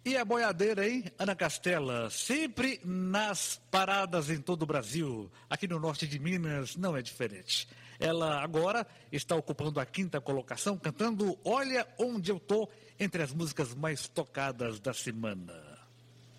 E a boiadeira, hein? Ana Castela, sempre nas paradas em todo o Brasil. Aqui no norte de Minas não é diferente. Ela agora está ocupando a 5ª colocação, cantando Olha Onde Eu Tô, entre as músicas mais tocadas da semana.